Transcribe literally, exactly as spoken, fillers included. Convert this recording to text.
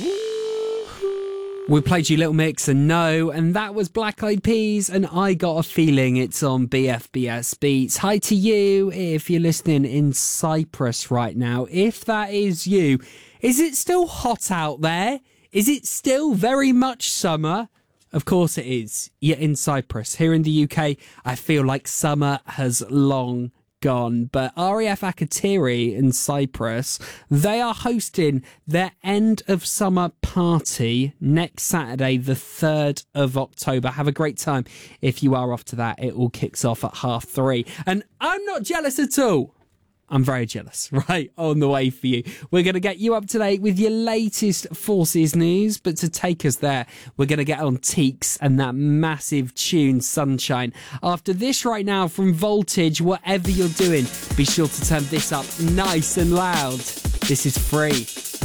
We played you Little Mix and No, and that was Black Eyed Peas, and I Got a Feeling. It's on B F B S Beats. Hi to you if you're listening in Cyprus right now. If that is you, is it still hot out there? Is it still very much summer? Of course it is. You're in Cyprus. Here in the U K, I feel like summer has long gone, but R A F Akrotiri in Cyprus, they are hosting their end of summer party next Saturday, the third of October. Have a great time if you are off to that. It all kicks off at half three, and I'm not jealous at all. I'm very jealous, right, on the way for you. We're going to get you up to date with your latest Forces news, but to take us there, we're going to get on Teeks and that massive tune, Sunshine. After this right now from Voltage, whatever you're doing, be sure to turn this up nice and loud. This is Free.